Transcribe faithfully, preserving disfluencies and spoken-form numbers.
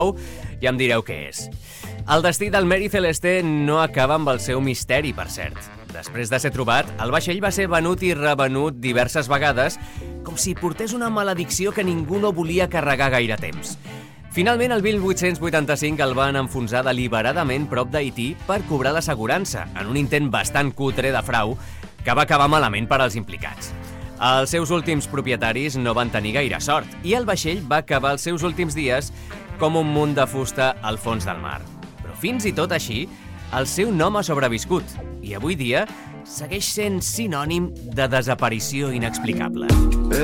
ja em direu què és. El destí del Mary Celeste no acaba amb el seu misteri, per cert. Després de ser trobat, el vaixell va ser venut i revenut diverses vegades, com si portés una maledicció que ningú no volia carregar gaire temps. Finalment, el mil vuit-cents vuitanta-cinc el van enfonsar deliberadament prop d'Haití per cobrar l'assegurança, en un intent bastant cutre de frau que va acabar malament per als implicats. Els seus últims propietaris no van tenir gaire sort i el vaixell va acabar els seus últims dies com un munt de fusta al fons del mar. Però fins i tot així, el seu nom ha sobreviscut i avui dia segueix sent sinònim de desaparició inexplicable.